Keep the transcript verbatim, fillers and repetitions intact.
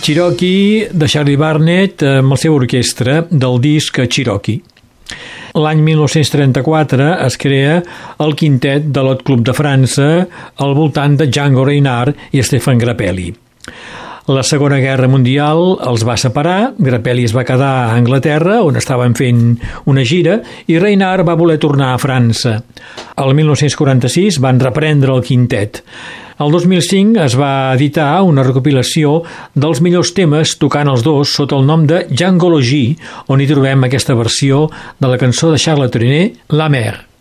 Cherokee de Charlie Barnet amb el seu orquestra del disc Cherokee. L'any mil nou-cents trenta-quatre es crea el quintet de l'Hot Club de França al voltant de Django Reinhardt i Stéphane Grappelli. La Segona Guerra Mundial els va separar, Grappelli es va quedar a Anglaterra, on estaven fent una gira, i Reinhardt va voler tornar a França. El mil nou-cents quaranta-sis van reprendre el quintet. El dos mil cinc es va editar una recopilació dels millors temes tocant els dos sota el nom de Djangologie, on hi trobem aquesta versió de la cançó de Charles Trenet, La Mer.